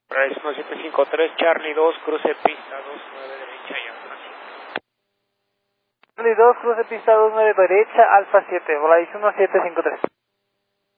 Bryce 1753, Charlie 2, cruce pista 29 derecha y Alfa 7. Charlie 2, cruce pista 29 derecha, Alfa 7, Bryce 1753.